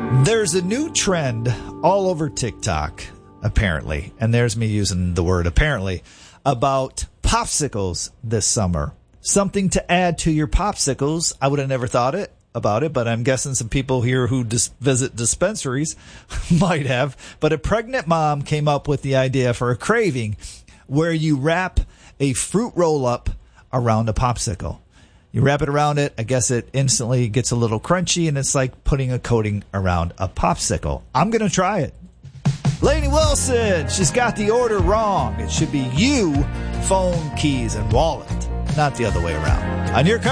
There's a new trend all over TikTok, apparently, and there's me using the word apparently, about popsicles this summer. Something to add to your popsicles. I would have never thought about it, but I'm guessing some people here who visit dispensaries might have. But a pregnant mom came up with the idea for a craving where you wrap a fruit roll-up around a popsicle. You wrap it around it. I guess it instantly gets a little crunchy, and it's like putting a coating around a popsicle. I'm going to try it. Lainey Wilson, she's got the order wrong. It should be you, phone, keys, and wallet, not the other way around. On your